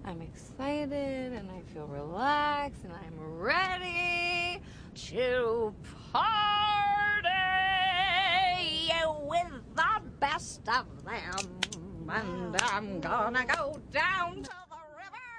I'm excited and I feel relaxed and I'm ready to party with the best of them. And I'm gonna go downtown.